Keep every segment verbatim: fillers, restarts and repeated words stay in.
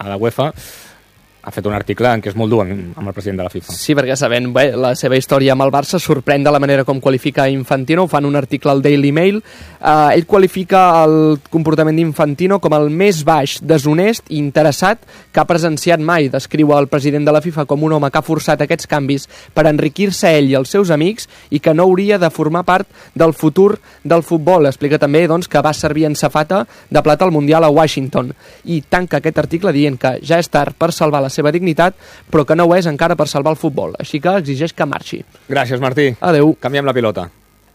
a la UEFA, ha fet un article en què és molt dur amb el president de la FIFA. Sí, perquè sabent bé, la seva història amb el Barça sorprèn de la manera com qualifica Infantino. Ho fan un article al Daily Mail. Eh, ell qualifica el comportament d'Infantino com el més baix, deshonest i interessat que ha presenciat mai. Descriu el president de la FIFA com un home que ha forçat aquests canvis per enriquir-se ell i els seus amics i que no hauria de formar part del futur del futbol. Explica també doncs, que va servir en safata de plata al Mundial a Washington. I tanca aquest article dient que ja és tard per salvar la seva dignitat, però que no ho és encara per salvar el futbol. Així que exigeix que marxi. Gràcies, Martí. Adeu. Canviem la pilota.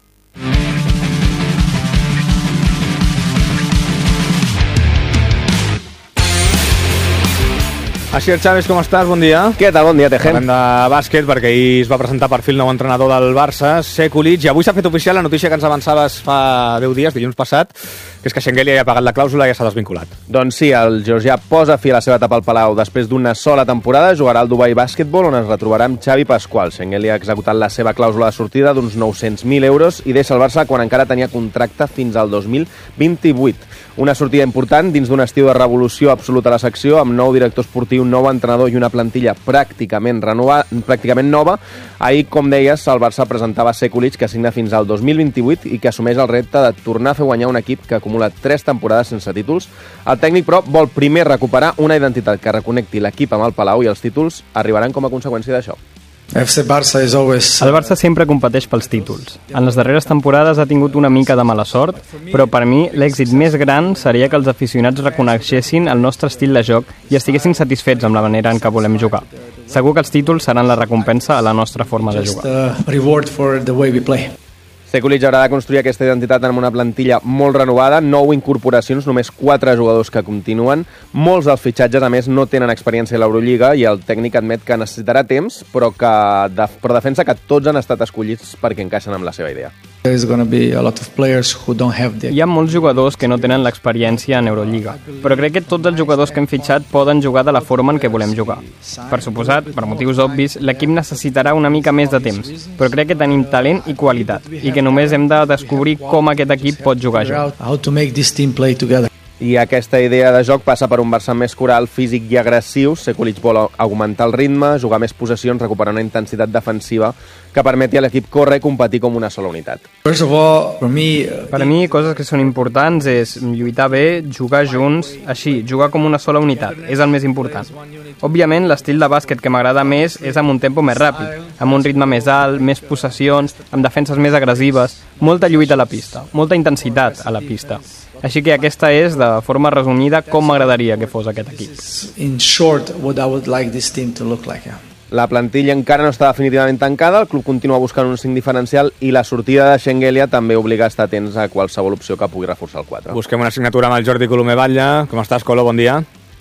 Asier Chávez, com estàs? Bon dia. Què tal? Bon dia, Tejem. Parlem de bàsquet, perquè ahir es va presentar per fi el nou entrenador del Barça, Sekulic, i avui s'ha fet oficial la notícia que ens avançaves fa deu dies, dilluns passat, que és que Shengelia ja ha pagat la clàusula i ja s'ha desvinculat. Doncs sí, el georgià posa fi a la seva etapa al Palau. Després d'una sola temporada jugarà al Dubai Basketball, on es retrobarà amb Xavi Pasqual. Shengelia ha executat la seva clàusula de sortida d'uns nou-cents mil euros i deixa el Barça quan encara tenia contracte fins al dos mil vint-i-vuit. Una sortida important dins d'un estiu de revolució absoluta a la secció, amb nou director esportiu, nou entrenador i una plantilla pràcticament renova, pràcticament nova. Ahir, com deies, el Barça presentava Sekulic, que signa fins al dos mil vint-i-vuit i que assumeix el repte de tornar a fer guanyar un equip que acumula tres temporades sense títols. El tècnic, però, vol primer recuperar una identitat que reconnecti l'equip amb el Palau i els títols arribaran com a conseqüència d'això. F C Barça is always... El Barça sempre competeix pels títols. En les darreres temporades ha tingut una mica de mala sort, però per mi l'èxit més gran seria que els aficionats reconeixessin el nostre estil de joc i estiguessin satisfets amb la manera en què volem jugar. Segur que els títols seran la recompensa a la nostra forma de jugar. Just a reward for the way we play. Sekulic haurà de construir aquesta identitat amb una plantilla molt renovada, nou incorporacions, només quatre jugadors que continuen. Molts dels fitxatges, a més, no tenen experiència a l'Eurolliga i el tècnic admet que necessitarà temps, però que però defensa que tots han estat escollits perquè encaixen amb la seva idea. There's going to be a lot of players who don't have the... Hi ha molts jugadors que no tenen l'experiència en Eurolliga, però crec que tots els jugadors que hem fitxat poden jugar de la forma en què volem jugar. Per suposat, per motius obvis, l'equip necessitarà una mica més de temps, però crec que tenim talent i qualitat, i que només hem de descobrir com aquest equip pot jugar junts. How to make this team play together. I aquesta idea de joc passa per un Barça més coral, físic i agressiu. Sekulic vol augmentar el ritme, jugar més possessions, recuperar una intensitat defensiva que permeti a l'equip córrer i competir com una sola unitat. First of all, for me, Per a mi, coses que són importants és lluitar bé, jugar junts, així, jugar com una sola unitat, és el més important. Òbviament, l'estil de bàsquet que m'agrada més és amb un tempo més ràpid, amb un ritme més alt, més possessions, amb defenses més agressives, molta lluita a la pista, molta intensitat a la pista. Així que aquesta és, de forma resumida, com m'agradaria que fos aquest equip. in short, what I would like this team to look like. Yeah. La plantilla encara no està definitivament tancada, el club continua buscant un cinc diferencial i la sortida de Shengelia també obliga a estar atents a qualsevol opció que pugui reforçar el quatre. Busquem una signatura amb el Jordi Colomer Batlle. Com estàs, Colo? Bon dia.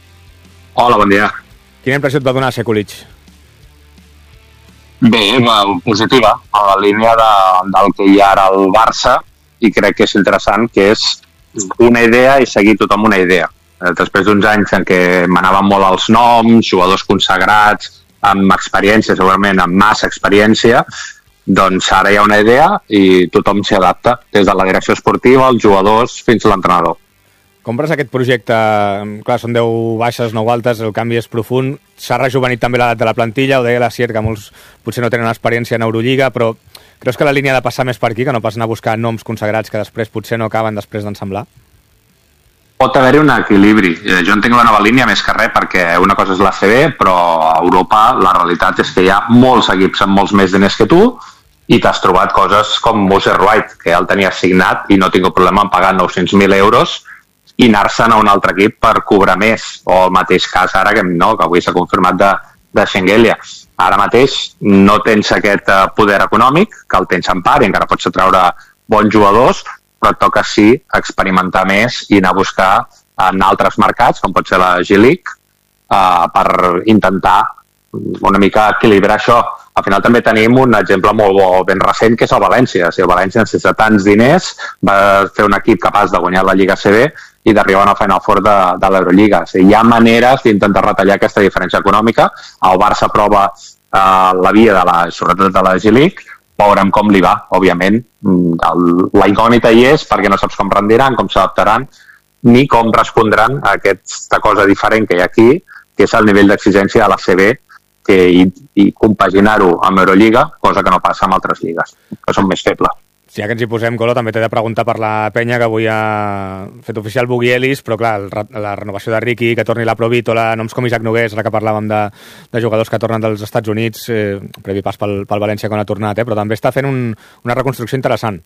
Hola, bon dia. Quina impressió et va donar Sekulic? Bé, positiva, a la línia de, del que hi ha ara al Barça, i crec que és interessant, que és una idea i seguir tothom una idea. Després d'uns anys en què manaven molt els noms, jugadors consagrats, amb experiència, segurament amb massa experiència, doncs ara hi ha una idea i tothom s'hi adapta, des de la direcció esportiva, els jugadors, fins a l'entrenador. Compres aquest projecte? Clar, són deu baixes, nou altes, el canvi és profund. S'ha rejuvenit també l'edat de la plantilla, ho deia la Sier, que molts potser no tenen experiència en Eurolliga, però creus que la línia ha de passar més per aquí, que no pas anar a buscar noms consagrats que després potser no acaben després d'ensemblar? Pot haver-hi un equilibri. Jo entenc la nova línia més que res perquè una cosa és l'A C B, però a Europa la realitat és que hi ha molts equips amb molts més diners que tu i t'has trobat coses com Moser White, que ja el tenia signat i no tinc problema en pagar nou-cents mil euros i anar-se'n a un altre equip per cobrar més. O el mateix cas ara, que, no, que avui s'ha confirmat de, de Shengelia. Ara mateix no tens aquest poder econòmic, que el tens en part i encara pots treure bons jugadors, però et toca sí experimentar més i anar a buscar en altres mercats, com pot ser la G-League, uh, per intentar una mica equilibrar això. Al final també tenim un exemple molt bo, ben recent, que és el València. Si el València necessita tants diners, va fer un equip capaç de guanyar la Lliga A C B i d'arribar a una Final Four de, de l'Eurolliga. O sigui, hi ha maneres d'intentar retallar aquesta diferència econòmica. El Barça prova uh, la via, de la, sobretot de la G-League, veurem com li va, òbviament. La incògnita hi és perquè no saps com rendiran, com s'adaptaran, ni com respondran a aquesta cosa diferent que hi ha aquí, que és el nivell d'exigència de l'A C B que, i, i compaginar-ho amb Eurolliga, cosa que no passa amb altres lligues, que són més febles. Si ja que ens hi posem, Colo, també t'he de preguntar per la penya, que avui ha fet oficial Bugui Ellis, però clar, la renovació de Ricky, que torni la Provitola, noms com Isaac Nogués, ara que parlàvem de, de jugadors que tornen dels Estats Units, eh, previ pas pel, pel València quan ha tornat, eh, però també està fent un, una reconstrucció interessant.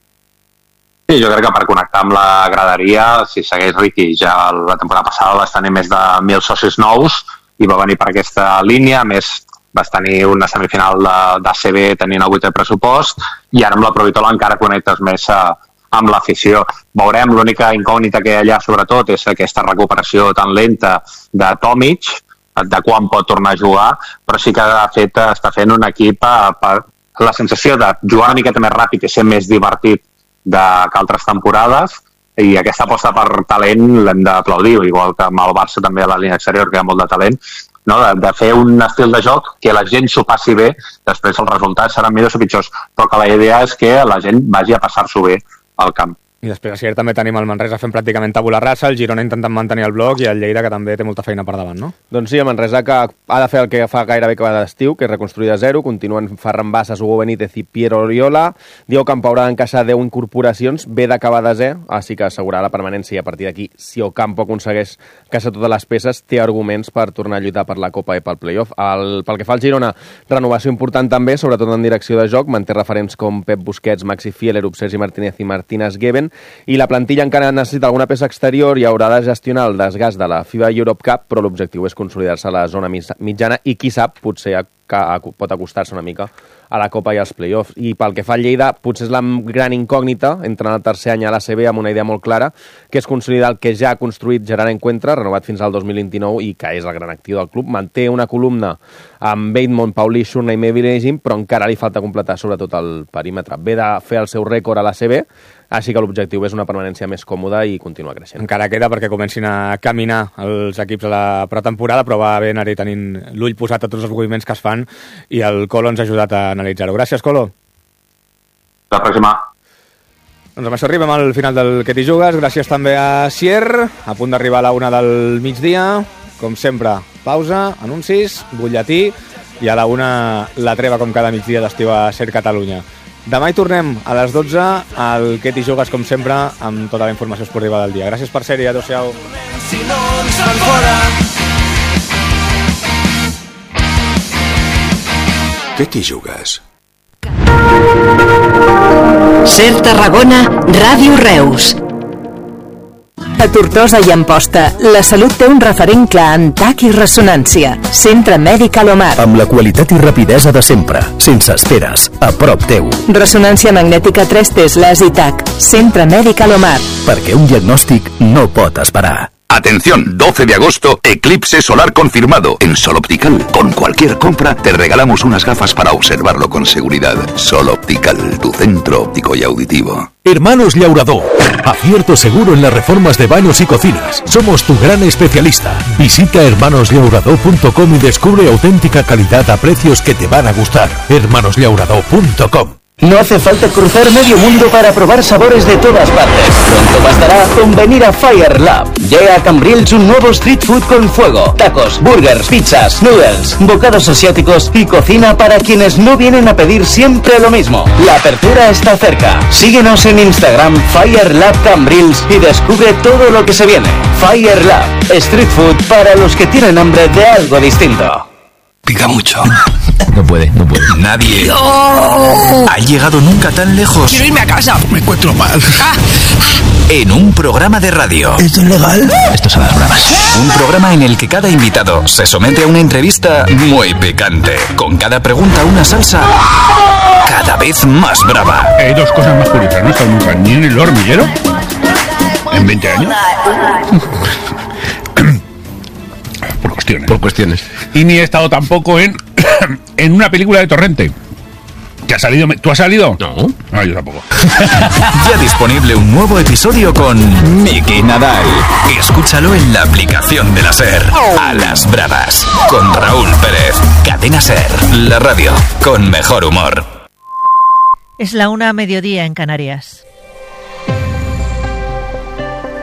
Sí, jo crec que per connectar amb la graderia, si segueix Ricky, ja la temporada passada vas tenir més de mil socis nous i va venir per aquesta línia, més vas tenir una semifinal d'A C B tenint el vuitè pressupost i ara amb la Provitola encara connectes més a, amb l'afició. Veurem, l'única incògnita que hi ha allà sobretot és aquesta recuperació tan lenta de Tomic, de quan pot tornar a jugar, però sí que ha fet, està fent un equip a, a la sensació de jugar una miqueta més ràpid i ser més divertit de, que altres temporades, i aquesta aposta per talent l'hem d'aplaudir, igual que amb el Barça també a la línia exterior, que hi ha molt de talent, no? de, de fer un estil de joc que la gent s'ho passi bé, després els resultats seran millors o pitjors, però que la idea és que la gent vagi a passar-s'ho bé al camp. I després a Sier també tenim el Manresa fent pràcticament tabula rasa, el Girona intentant mantenir el bloc i el Lleida, que també té molta feina per davant, no? Doncs sí, el Manresa que ha de fer el que fa gairebé cada estiu, que és reconstruir de zero, continuen Ferran Bassas, Hugo Benítez i Piero Oriola. Diego Campo haurà d'encaixar deu incorporacions, ve d'acabar desè, així que assegurar la permanència, i a partir d'aquí, si Ocampo aconsegueix encaixar totes les peces, té arguments per tornar a lluitar per la Copa i pel playoff. El, pel que fa al Girona, renovació important també, sobretot en direcció de joc, manté referents com Pep Busquets, Maxi Fieler, Sergi Martínez i Martínez Geben, i la plantilla encara necessita alguna peça exterior i haurà de gestionar el desgast de la FIBA Europe Cup, però l'objectiu és consolidar-se a la zona mitjana i, qui sap, potser pot acostar-se una mica a la Copa i als play-offs. I pel que fa a Lleida, potser és la gran incògnita, entrant al tercer any a l'A C B amb una idea molt clara, que és consolidar el que ja ha construït Gerard Encuentra, renovat fins al dos mil vint-i-nou i que és el gran actiu del club. Manté una columna amb Bateman, Paulí, Shurna i Mevin Egin, però encara li falta completar sobretot el perímetre. Ve de fer el seu rècord a l'A C B, així que l'objectiu és una permanència més còmoda i continuar creixent. Encara queda perquè comencin a caminar els equips a la pretemporada, però va bé anar-hi tenint l'ull posat a tots els moviments que es fan i el Colo ens ha ajudat a analitzar-ho. Gràcies, Colo. La pròxima. Doncs amb això arribem al final del Que t'hi jugues. Gràcies també a Sier, a punt d'arribar a la una del migdia. Com sempre, pausa, anuncis, butlletí i a la una la treva com cada migdia d'estiu a Ser Catalunya. Demà hi tornem a les dotze al Que t'hi jugues, com sempre, amb tota la informació esportiva del dia. Gràcies per ser-hi, adéu-siau. Si no ens fan fora. Que t'hi jugues? Ser Tarragona, Ràdio Reus. A Tortosa i Amposta, la salut té un referent clar en tac i ressonància. Centre Mèdic Alomar. Amb la qualitat i rapidesa de sempre, sense esperes, a prop teu. Resonància magnètica tres T, LAS i tac. Centre Mèdic Alomar. Perquè un diagnòstic no pot esperar. Atención, doce de agosto, eclipse solar confirmado. En Sol Optical, con cualquier compra, te regalamos unas gafas para observarlo con seguridad. Sol Optical, tu centro óptico y auditivo. Hermanos Llaurador, acierto seguro en las reformas de baños y cocinas. Somos tu gran especialista. Visita hermanos llaurador punto com y descubre auténtica calidad a precios que te van a gustar. hermanos llaurador punto com. No hace falta cruzar medio mundo para probar sabores de todas partes. Pronto bastará con venir a Fire Lab. Llega a Cambrils un nuevo street food con fuego. Tacos, burgers, pizzas, noodles, bocados asiáticos y cocina para quienes no vienen a pedir siempre lo mismo. La apertura está cerca. Síguenos en Instagram Fire Lab Cambrils y descubre todo lo que se viene. Fire Lab, street food para los que tienen hambre de algo distinto. Pica mucho. No puede, no puede. Nadie ha llegado nunca tan lejos. Quiero irme a casa. Me encuentro mal. En un programa de radio. ¿Esto es legal? Esto son las bravas. Un programa en el que cada invitado se somete a una entrevista muy picante. Con cada pregunta una salsa cada vez más brava. Hay dos cosas más curiosas. No he estado nunca ni en el hormiguero en veinte años. Por cuestiones. Por cuestiones. Y ni he estado tampoco en, en una película de Torrente. ¿Que ha salido? ¿Tú has salido? No. No, yo tampoco. Ya disponible un nuevo episodio con Miki Nadal. Escúchalo en la aplicación de la SER. A las bravas. Con Raúl Pérez. Cadena SER. La radio con mejor humor. Es la una a mediodía en Canarias.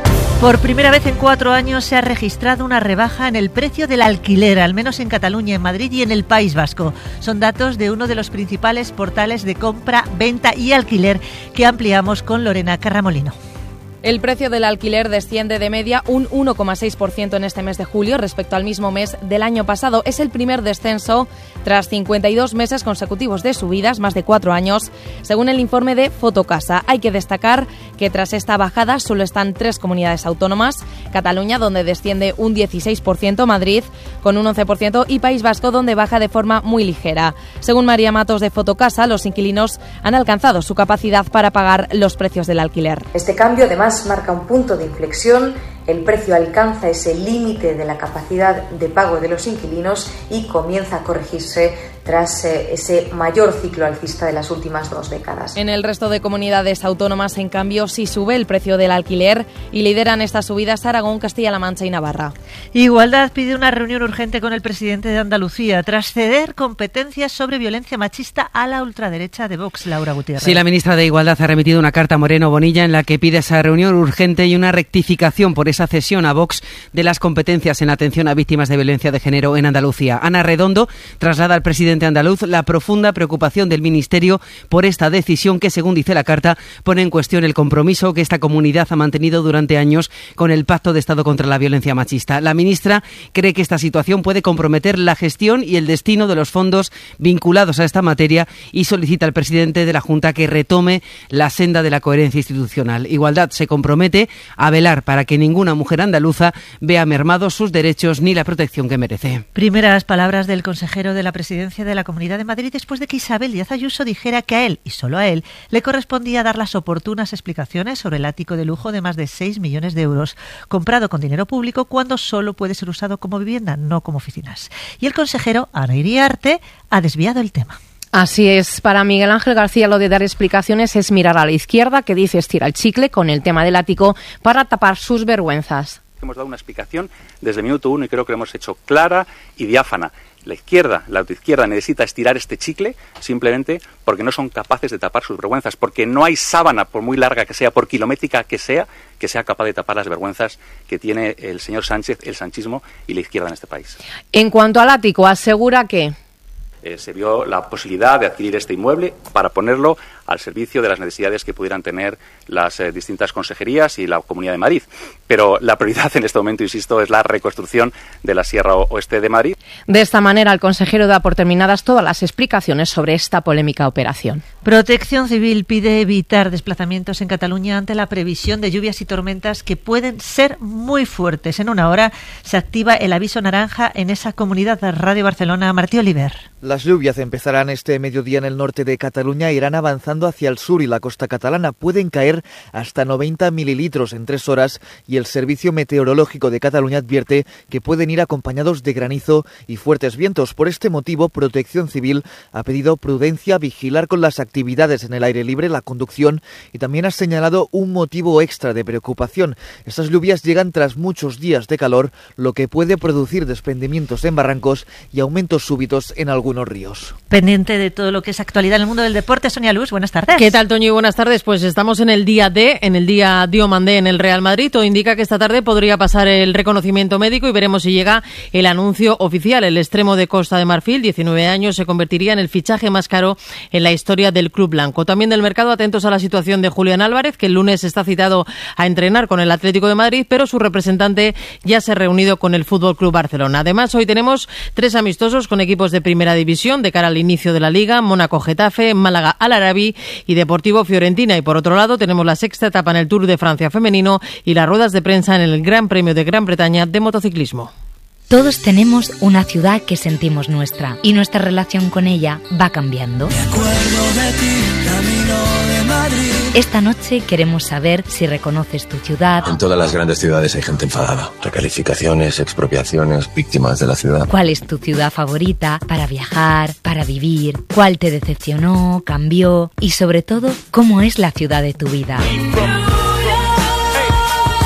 Por primera vez en cuatro años se ha registrado una rebaja en el precio del alquiler, al menos en Cataluña, en Madrid y en el País Vasco. Son datos de uno de los principales portales de compra, venta y alquiler que ampliamos con Lorena Carramolino. El precio del alquiler desciende de media un uno coma seis por ciento en este mes de julio respecto al mismo mes del año pasado. Es el primer descenso tras cincuenta y dos meses consecutivos de subidas, más de cuatro años, según el informe de Fotocasa. Hay que destacar que tras esta bajada solo están tres comunidades autónomas: Cataluña, donde desciende un dieciséis por ciento, Madrid con un once por ciento y País Vasco, donde baja de forma muy ligera. Según María Matos de Fotocasa, los inquilinos han alcanzado su capacidad para pagar los precios del alquiler. Este cambio, además, marca un punto de inflexión. El precio alcanza ese límite de la capacidad de pago de los inquilinos y comienza a corregirse tras eh, ese mayor ciclo alcista de las últimas dos décadas. En el resto de comunidades autónomas, en cambio, sí sube el precio del alquiler y lideran estas subidas Aragón, Castilla-La Mancha y Navarra. Igualdad pide una reunión urgente con el presidente de Andalucía tras ceder competencias sobre violencia machista a la ultraderecha de Vox, Laura Gutiérrez. Sí, la ministra de Igualdad ha remitido una carta a Moreno Bonilla en la que pide esa reunión urgente y una rectificación por esa cesión a Vox de las competencias en atención a víctimas de violencia de género en Andalucía. Ana Redondo traslada al presidente andaluz la profunda preocupación del Ministerio por esta decisión que, según dice la carta, pone en cuestión el compromiso que esta comunidad ha mantenido durante años con el Pacto de Estado contra la Violencia Machista. La ministra cree que esta situación puede comprometer la gestión y el destino de los fondos vinculados a esta materia y solicita al presidente de la Junta que retome la senda de la coherencia institucional. Igualdad se compromete a velar para que ninguna mujer andaluza vea mermados sus derechos ni la protección que merece. Primeras palabras del consejero de la presidencia de la Comunidad de Madrid después de que Isabel Díaz Ayuso dijera que a él, y solo a él, le correspondía dar las oportunas explicaciones sobre el ático de lujo de más de seis millones de euros, comprado con dinero público cuando solo puede ser usado como vivienda, no como oficinas. Y el consejero, Ana Iriarte, ha desviado el tema. Así es, para Miguel Ángel García lo de dar explicaciones es mirar a la izquierda, que dice estira el chicle con el tema del ático para tapar sus vergüenzas. Hemos dado una explicación desde el minuto uno y creo que lo hemos hecho clara y diáfana. La izquierda, la autoizquierda necesita estirar este chicle simplemente porque no son capaces de tapar sus vergüenzas, porque no hay sábana, por muy larga que sea, por kilométrica que sea, que sea capaz de tapar las vergüenzas que tiene el señor Sánchez, el sanchismo y la izquierda en este país. En cuanto al ático, asegura que Eh, se vio la posibilidad de adquirir este inmueble para ponerlo al servicio de las necesidades que pudieran tener las eh, distintas consejerías y la Comunidad de Madrid. Pero la prioridad en este momento, insisto, es la reconstrucción de la Sierra Oeste de Madrid. De esta manera, el consejero da por terminadas todas las explicaciones sobre esta polémica operación. Protección Civil pide evitar desplazamientos en Cataluña ante la previsión de lluvias y tormentas que pueden ser muy fuertes. En una hora se activa el aviso naranja en esa comunidad. Radio Barcelona, Martí Oliver. Las lluvias empezarán este mediodía en el norte de Cataluña e irán avanzando hacia el sur y la costa catalana. Pueden caer hasta noventa mililitros en tres horas y el Servicio Meteorológico de Cataluña advierte que pueden ir acompañados de granizo y fuertes vientos. Por este motivo, Protección Civil ha pedido prudencia, vigilar con las actividades en el aire libre, la conducción y también ha señalado un motivo extra de preocupación. Estas lluvias llegan tras muchos días de calor, lo que puede producir desprendimientos en barrancos y aumentos súbitos en algunos ríos. Pendiente de todo lo que es actualidad en el mundo del deporte, Sonia Luz, buenas tardes. ¿Qué tal, Toño? Y buenas tardes. Pues estamos en el día D, en el día Diomandé en el Real Madrid. Todo indica que esta tarde podría pasar el reconocimiento médico y veremos si llega el anuncio oficial. El extremo de Costa de Marfil, diecinueve años, se convertiría en el fichaje más caro en la historia del club blanco. También del mercado, atentos a la situación de Julián Álvarez, que el lunes está citado a entrenar con el Atlético de Madrid, pero su representante ya se ha reunido con el F C Barcelona. Además, hoy tenemos tres amistosos con equipos de primera división de cara al inicio de la Liga: Mónaco-Getafe, Málaga-Al-Arabi y Deportivo-Fiorentina. Y por otro lado, tenemos la sexta etapa en el Tour de Francia femenino y las ruedas de prensa en el Gran Premio de Gran Bretaña de motociclismo. Todos tenemos una ciudad que sentimos nuestra y nuestra relación con ella va cambiando. Me acuerdo de ti, camino de Madrid. Esta noche queremos saber si reconoces tu ciudad. En todas las grandes ciudades hay gente enfadada. Recalificaciones, expropiaciones, víctimas de la ciudad. ¿Cuál es tu ciudad favorita para viajar, para vivir? ¿Cuál te decepcionó, cambió? Y sobre todo, ¿cómo es la ciudad de tu vida?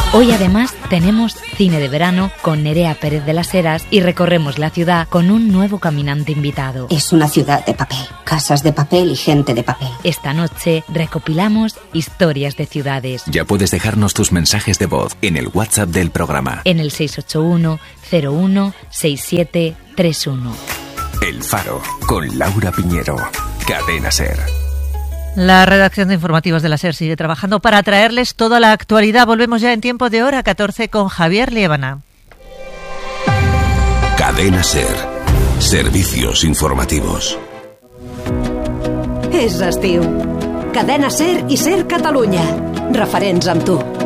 Hoy además tenemos cine de verano con Nerea Pérez de las Heras y recorremos la ciudad con un nuevo caminante invitado. Es una ciudad de papel, casas de papel y gente de papel. Esta noche recopilamos historias de ciudades. Ya puedes dejarnos tus mensajes de voz en el WhatsApp del programa. En el seis ocho uno cero uno seis siete tres uno. El Faro, con Laura Piñero. Cadena SER. La redacción de informativos de la SER sigue trabajando para traerles toda la actualidad. Volvemos ya en tiempo de hora catorce con Javier Liébana. Cadena SER. Servicios informativos. És estiu. Cadena SER i SER Catalunya. Referents amb tu.